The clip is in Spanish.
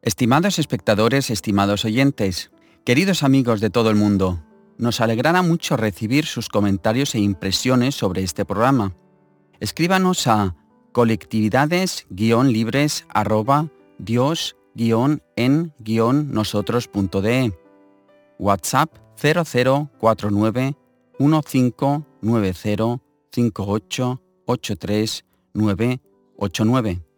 Estimados espectadores, estimados oyentes, queridos amigos de todo el mundo, nos alegrará mucho recibir sus comentarios e impresiones sobre este programa. Escríbanos a colectividades-libres@dios-en-nosotros.de, WhatsApp 0049 1590 5883 989.